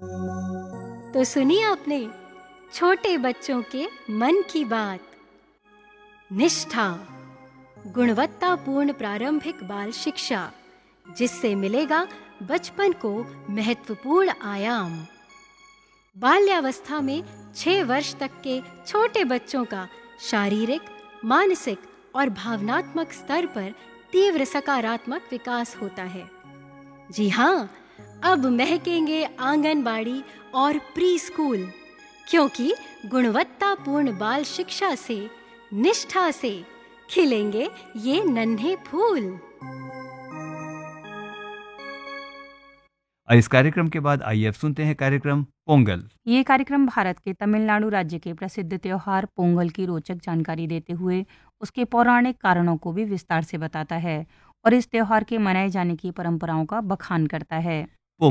तो सुनिए अपने छोटे बच्चों के मन की बात। निष्ठा, गुणवत्तापूर्ण प्रारंभिक बाल शिक्षा, जिससे मिलेगा बचपन को महत्वपूर्ण आयाम। बाल्यावस्था में 6 वर्ष तक के छोटे बच्चों का शारीरिक, मानसिक और भावनात्मक स्तर पर तीव्र सकारात्मक विकास होता है। जी हाँ, अब महकेंगे आंगनबाड़ी और प्री स्कूल, क्योंकि गुणवत्तापूर्ण बाल शिक्षा से, निष्ठा से खिलेंगे ये नन्हे फूल। और इस कार्यक्रम के बाद आइए अब सुनते हैं कार्यक्रम पोंगल। ये कार्यक्रम भारत के तमिलनाडु राज्य के प्रसिद्ध त्योहार पोंगल की रोचक जानकारी देते हुए उसके पौराणिक कारणों को भी विस्तार से बताता है और इस त्योहार के मनाए जाने की परंपराओं का बखान करता है।